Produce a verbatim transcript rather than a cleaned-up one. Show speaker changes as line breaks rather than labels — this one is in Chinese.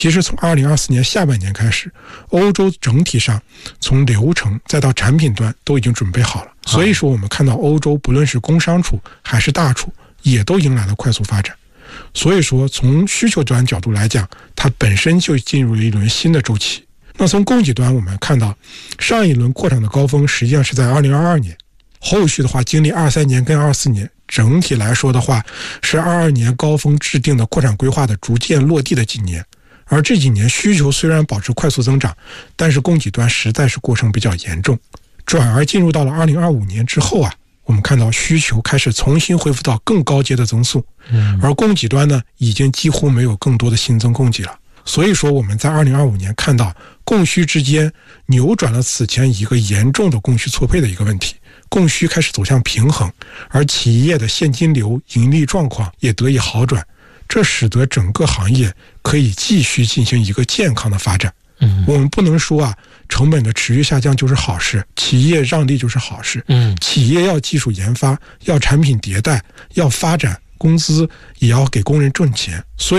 其实从二零二四年下半年开始，欧洲整体上从流程再到产品端都已经准备好了。所以说我们看到欧洲不论是工商处还是大处也都迎来了快速发展。所以说从需求端角度来讲，它本身就进入了一轮新的周期。那从供给端我们看到，上一轮扩产的高峰实际上是在二零二二年，后续的话经历二三年跟二四年，整体来说的话是二二年高峰制定的扩产规划的逐渐落地的几年。而这几年需求虽然保持快速增长，但是供给端实在是过剩比较严重，转而进入到了二零二五年之后啊，我们看到需求开始重新恢复到更高阶的增速，而供给端呢已经几乎没有更多的新增供给了。所以说我们在二零二五年看到供需之间扭转了此前一个严重的供需错配的一个问题，供需开始走向平衡，而企业的现金流盈利状况也得以好转，这使得整个行业可以继续进行一个健康的发展。嗯，我们不能说啊，成本的持续下降就是好事，企业让利就是好事。嗯，企业要技术研发，要产品迭代，要发展，工资也要给工人挣钱。所以